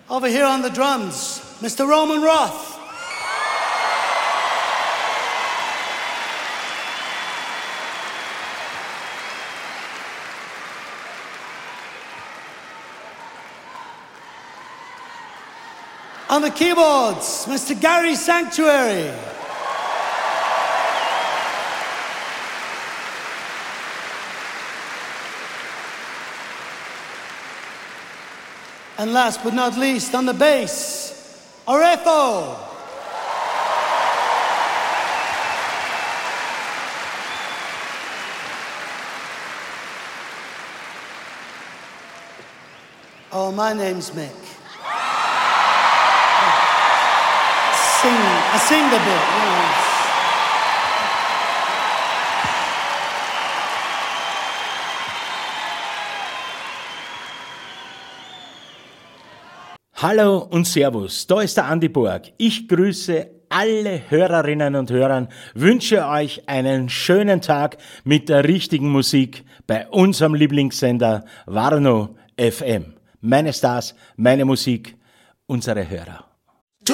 Over here on the drums, Mr. Roman Roth. On the keyboards, Mr. Gary Sanctuary. And last but not least, on the bass, Orefo. Oh, my name's Mick. I sing a bit, yes. Hallo und Servus, da ist der Andi Borg. Ich grüße alle Hörerinnen und Hörer, wünsche euch einen schönen Tag mit der richtigen Musik bei unserem Lieblingssender Warnow FM. Meine Stars, meine Musik, unsere Hörer.